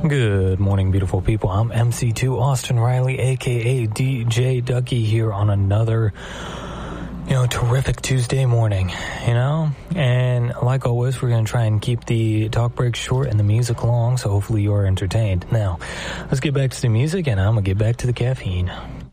Good morning, beautiful people. I'm MC2 Austin Riley, a.k.a. DJ Ducky, here on another, terrific Tuesday morning, And like always, we're going to try and keep the talk breaks short and the music long, so hopefully you're entertained. Now, let's get back to the music, and I'm going to get back to the caffeine.